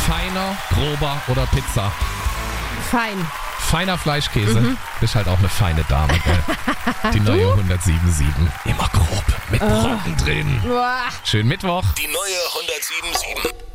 Feiner, grober oder Pizza? Fein. Feiner Fleischkäse. Bist halt auch eine feine Dame, gell? Die neue 107.7. Immer grob, mit Brocken drin. Uah. Schönen Mittwoch. Die neue 107.7.